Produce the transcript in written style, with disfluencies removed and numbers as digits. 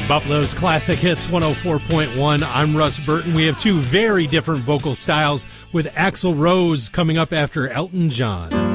Buffalo's Classic Hits 104.1. I'm Russ Burton. We have two very different vocal styles with Axl Rose coming up after Elton John.